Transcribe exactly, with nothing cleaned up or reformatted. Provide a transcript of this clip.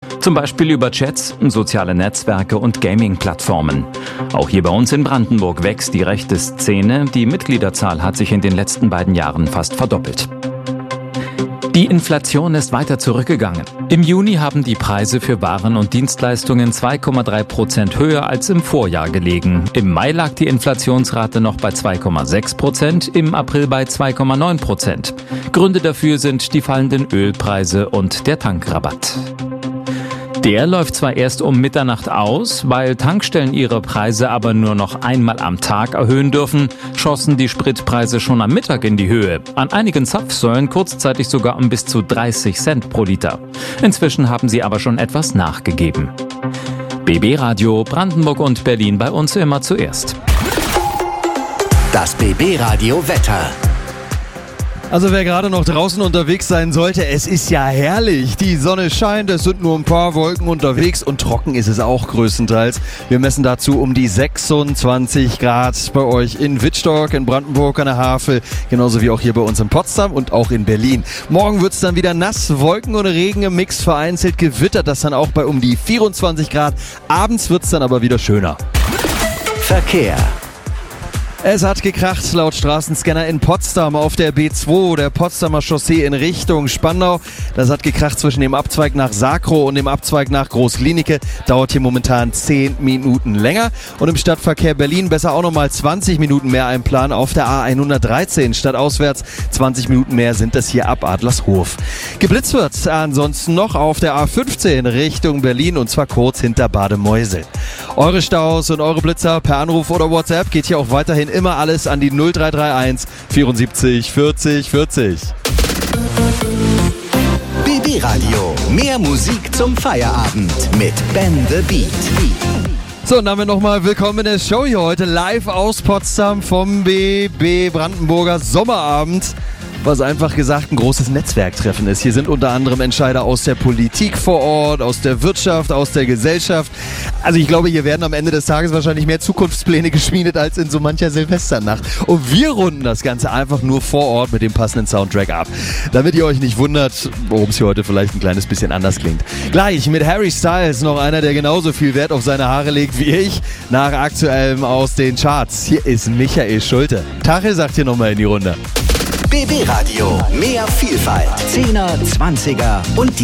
Zum Beispiel über Chats, soziale Netzwerke und Gaming-Plattformen. Auch hier bei uns in Brandenburg wächst die rechte Szene. Die Mitgliederzahl hat sich in den letzten beiden Jahren fast verdoppelt. Die Inflation ist weiter zurückgegangen. Im Juni haben die Preise für Waren und Dienstleistungen zwei Komma drei Prozent höher als im Vorjahr gelegen. Im Mai lag die Inflationsrate noch bei zwei Komma sechs Prozent, im April bei zwei Komma neun Prozent. Gründe dafür sind die fallenden Ölpreise und der Tankrabatt. Der läuft zwar erst um Mitternacht aus, weil Tankstellen ihre Preise aber nur noch einmal am Tag erhöhen dürfen, schossen die Spritpreise schon am Mittag in die Höhe. An einigen Zapfsäulen kurzzeitig sogar um bis zu dreißig Cent pro Liter. Inzwischen haben sie aber schon etwas nachgegeben. B B Radio Brandenburg und Berlin bei uns immer zuerst. Das B B Radio Wetter. Also wer gerade noch draußen unterwegs sein sollte, es ist ja herrlich. Die Sonne scheint, es sind nur ein paar Wolken unterwegs und trocken ist es auch größtenteils. Wir messen dazu um die sechsundzwanzig Grad bei euch in Wittstock, in Brandenburg an der Havel, genauso wie auch hier bei uns in Potsdam und auch in Berlin. Morgen wird es dann wieder nass, Wolken und Regen im Mix, vereinzelt gewittert, das dann auch bei um die vierundzwanzig Grad. Abends wird es dann aber wieder schöner. Verkehr. Es hat gekracht laut Straßenscanner in Potsdam auf der B zwei, der Potsdamer Chaussee in Richtung Spandau. Das hat gekracht zwischen dem Abzweig nach Sakro und dem Abzweig nach Großklinike. Dauert hier momentan zehn Minuten länger. Und im Stadtverkehr Berlin besser auch nochmal zwanzig Minuten mehr einplanen auf der A hundertdreizehn stadtauswärts. zwanzig Minuten mehr sind das hier ab Adlershof. Geblitzt wird ansonsten noch auf der A fünfzehn Richtung Berlin und zwar kurz hinter Bademeusel. Eure Staus und eure Blitzer per Anruf oder WhatsApp geht hier auch weiterhin immer alles an die null drei drei eins vierundsiebzig vierzig vierzig. B B Radio. Mehr Musik zum Feierabend mit Ben the Beat. So, und damit nochmal willkommen in der Show hier heute live aus Potsdam vom B B Brandenburger Sommerabend, was einfach gesagt ein großes Netzwerktreffen ist. Hier sind unter anderem Entscheider aus der Politik vor Ort, aus der Wirtschaft, aus der Gesellschaft. Also ich glaube, hier werden am Ende des Tages wahrscheinlich mehr Zukunftspläne geschmiedet als in so mancher Silvesternacht. Und wir runden das Ganze einfach nur vor Ort mit dem passenden Soundtrack ab. Damit ihr euch nicht wundert, worum es hier heute vielleicht ein kleines bisschen anders klingt. Gleich mit Harry Styles, noch einer, der genauso viel Wert auf seine Haare legt wie ich, nach aktuellem aus den Charts. Hier ist Michael Schulte. Tache sagt hier nochmal in die Runde. B B Radio. Mehr Vielfalt. Zehner, Zwanziger und